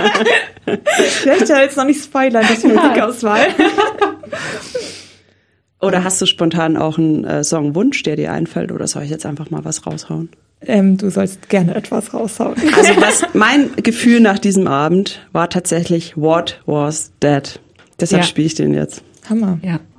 Ich möchte ja jetzt noch nicht spoilern, das Musikauswahl. Oder hast du spontan auch einen Songwunsch, der dir einfällt? Oder soll ich jetzt einfach mal was raushauen? Du sollst gerne etwas raushauen. Also mein Gefühl nach diesem Abend war tatsächlich What Was That? Deshalb spiele ich den jetzt. Hammer. Ja.